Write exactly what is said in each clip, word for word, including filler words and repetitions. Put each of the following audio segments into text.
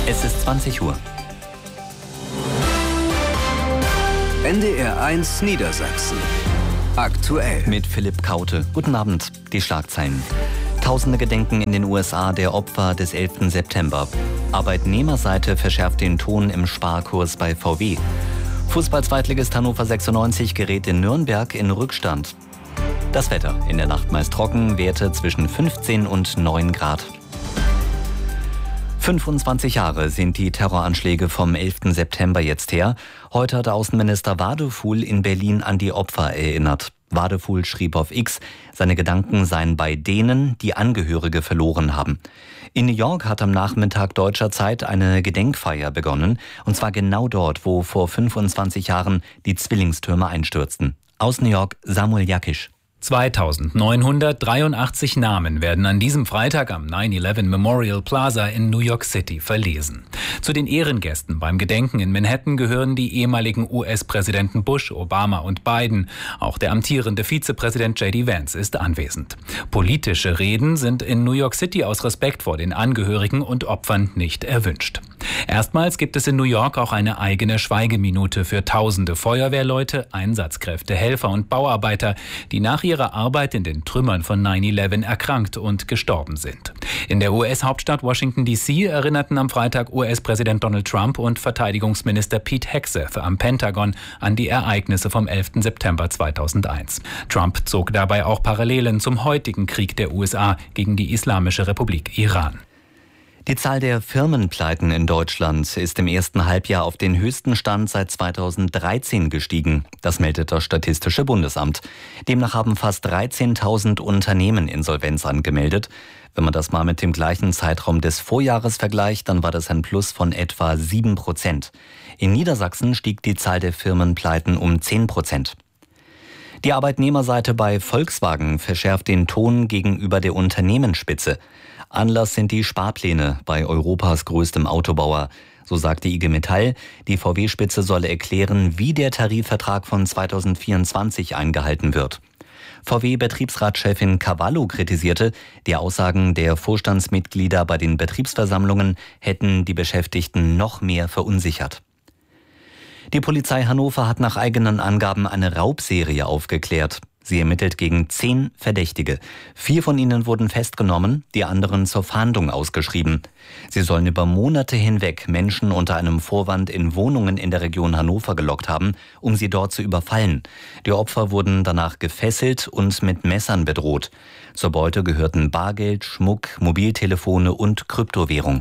Es ist zwanzig Uhr. N D R eins Niedersachsen. Aktuell. Mit Philipp Kaute. Guten Abend. Die Schlagzeilen. Tausende gedenken in den U S A der Opfer des elften September. Arbeitnehmerseite verschärft den Ton im Sparkurs bei V W. Fußball-Zweitligist Hannover sechsundneunzig gerät in Nürnberg in Rückstand. Das Wetter. In der Nacht meist trocken, Werte zwischen fünfzehn und neun Grad. fünfundzwanzig Jahre sind die Terroranschläge vom elften September jetzt her. Heute hat Außenminister Wadefuhl in Berlin an die Opfer erinnert. Wadefuhl schrieb auf X, seine Gedanken seien bei denen, die Angehörige verloren haben. In New York hat am Nachmittag deutscher Zeit eine Gedenkfeier begonnen. Und zwar genau dort, wo vor fünfundzwanzig Jahren die Zwillingstürme einstürzten. Aus New York Samuel Jakisch. zweitausendneunhundertdreiundachtzig Namen werden an diesem Freitag am nine eleven Memorial Plaza in New York City verlesen. Zu den Ehrengästen beim Gedenken in Manhattan gehören die ehemaligen U S-Präsidenten Bush, Obama und Biden. Auch der amtierende Vizepräsident J D Vance ist anwesend. Politische Reden sind in New York City aus Respekt vor den Angehörigen und Opfern nicht erwünscht. Erstmals gibt es in New York auch eine eigene Schweigeminute für tausende Feuerwehrleute, Einsatzkräfte, Helfer und Bauarbeiter, die nach ihrer Arbeit in den Trümmern von nine eleven erkrankt und gestorben sind. In der U S-Hauptstadt Washington D C erinnerten am Freitag U S-Präsident Donald Trump und Verteidigungsminister Pete Hegseth am Pentagon an die Ereignisse vom elften September zweitausendeins. Trump zog dabei auch Parallelen zum heutigen Krieg der U S A gegen die Islamische Republik Iran. Die Zahl der Firmenpleiten in Deutschland ist im ersten Halbjahr auf den höchsten Stand seit zweitausenddreizehn gestiegen. Das meldet das Statistische Bundesamt. Demnach haben fast dreizehntausend Unternehmen Insolvenz angemeldet. Wenn man das mal mit dem gleichen Zeitraum des Vorjahres vergleicht, dann war das ein Plus von etwa sieben Prozent. In Niedersachsen stieg die Zahl der Firmenpleiten um zehn Prozent. Die Arbeitnehmerseite bei Volkswagen verschärft den Ton gegenüber der Unternehmensspitze. Anlass sind die Sparpläne bei Europas größtem Autobauer. So sagte I G Metall, die V W-Spitze solle erklären, wie der Tarifvertrag von zweitausendvierundzwanzig eingehalten wird. V W-Betriebsratschefin Cavallo kritisierte, die Aussagen der Vorstandsmitglieder bei den Betriebsversammlungen hätten die Beschäftigten noch mehr verunsichert. Die Polizei Hannover hat nach eigenen Angaben eine Raubserie aufgeklärt. Sie ermittelt gegen zehn Verdächtige. Vier von ihnen wurden festgenommen, die anderen zur Fahndung ausgeschrieben. Sie sollen über Monate hinweg Menschen unter einem Vorwand in Wohnungen in der Region Hannover gelockt haben, um sie dort zu überfallen. Die Opfer wurden danach gefesselt und mit Messern bedroht. Zur Beute gehörten Bargeld, Schmuck, Mobiltelefone und Kryptowährung.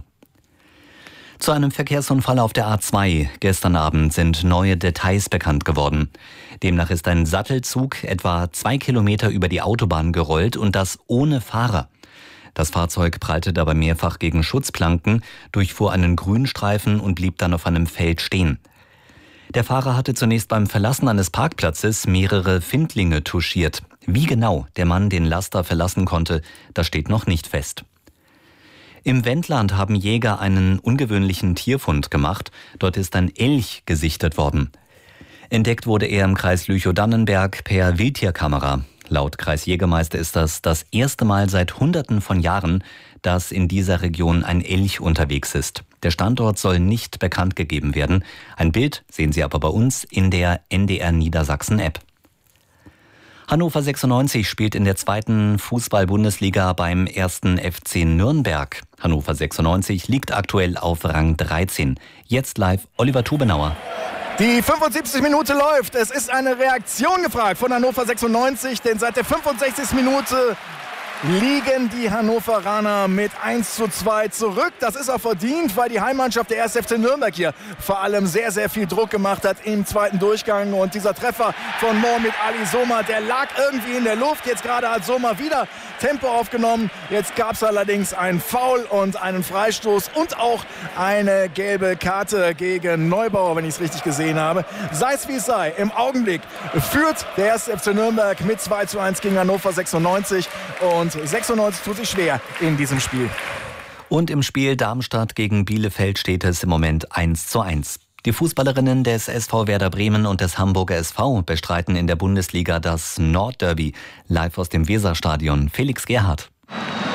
Zu einem Verkehrsunfall auf der A zwei gestern Abend sind neue Details bekannt geworden. Demnach ist ein Sattelzug etwa zwei Kilometer über die Autobahn gerollt und das ohne Fahrer. Das Fahrzeug prallte dabei mehrfach gegen Schutzplanken, durchfuhr einen Grünstreifen und blieb dann auf einem Feld stehen. Der Fahrer hatte zunächst beim Verlassen eines Parkplatzes mehrere Findlinge touchiert. Wie genau der Mann den Laster verlassen konnte, das steht noch nicht fest. Im Wendland haben Jäger einen ungewöhnlichen Tierfund gemacht. Dort ist ein Elch gesichtet worden. Entdeckt wurde er im Kreis Lüchow-Dannenberg per Wildtierkamera. Laut Kreisjägermeister ist das das erste Mal seit Hunderten von Jahren, dass in dieser Region ein Elch unterwegs ist. Der Standort soll nicht bekannt gegeben werden. Ein Bild sehen Sie aber bei uns in der N D R Niedersachsen-App. Hannover sechsundneunzig spielt in der zweiten Fußball-Bundesliga beim ersten F C Nürnberg. Hannover sechsundneunzig liegt aktuell auf Rang dreizehn. Jetzt live Oliver Tubenauer. Die fünfundsiebzigste Minute läuft. Es ist eine Reaktion gefragt von Hannover sechsundneunzig, denn seit der fünfundsechzigsten Minute liegen die Hannoveraner mit eins zu zwei zurück. Das ist auch verdient, weil die Heimmannschaft der erste F C Nürnberg hier vor allem sehr, sehr viel Druck gemacht hat im zweiten Durchgang. Und dieser Treffer von Mohamed Ali Soma, der lag irgendwie in der Luft. Jetzt gerade hat Soma wieder Tempo aufgenommen. Jetzt gab es allerdings einen Foul und einen Freistoß und auch eine gelbe Karte gegen Neubauer, wenn ich es richtig gesehen habe. Sei es wie es sei, im Augenblick führt der erste F C Nürnberg mit zwei zu eins gegen Hannover sechsundneunzig. Und sechsundneunzig tut sich schwer in diesem Spiel. Und im Spiel Darmstadt gegen Bielefeld steht es im Moment eins zu eins. Die Fußballerinnen des S V Werder Bremen und des Hamburger S V bestreiten in der Bundesliga das Nordderby. Live aus dem Weserstadion. Felix Gerhardt.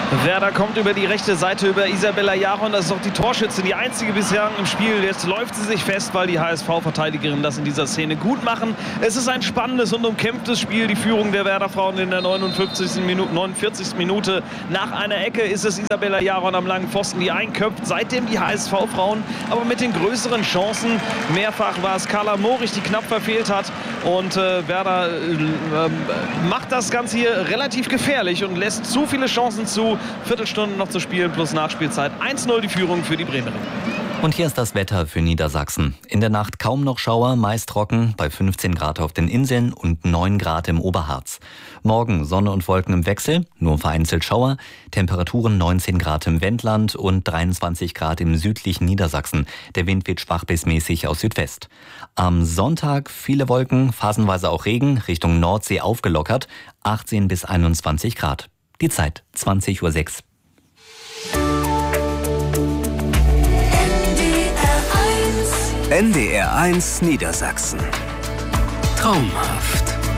Werder kommt über die rechte Seite über Isabella Jaron. Das ist auch die Torschützin, die einzige bisher im Spiel. Jetzt läuft sie sich fest, weil die H S V-Verteidigerinnen das in dieser Szene gut machen. Es ist ein spannendes und umkämpftes Spiel. Die Führung der Werder-Frauen in der neunundfünfzigsten Minute, neunundvierzigsten Minute. Nach einer Ecke ist es Isabella Jaron am langen Pfosten, die einköpft. Seitdem die H S V-Frauen aber mit den größeren Chancen. Mehrfach war es Carla Morich, die knapp verfehlt hat. Und äh, Werder äh, macht das Ganze hier relativ gefährlich und lässt zu viele Chancen zu. Viertelstunde noch zu spielen plus Nachspielzeit. eins null die Führung für die Bremerin. Und hier ist das Wetter für Niedersachsen. In der Nacht kaum noch Schauer, meist trocken, bei fünfzehn Grad auf den Inseln und neun Grad im Oberharz. Morgen Sonne und Wolken im Wechsel, nur vereinzelt Schauer, Temperaturen neunzehn Grad im Wendland und dreiundzwanzig Grad im südlichen Niedersachsen. Der Wind weht schwach bis mäßig aus Südwest. Am Sonntag viele Wolken, phasenweise auch Regen, Richtung Nordsee aufgelockert, achtzehn bis einundzwanzig Grad. Die Zeit zwanzig Uhr sechs. N D R eins Niedersachsen. Traumhaft.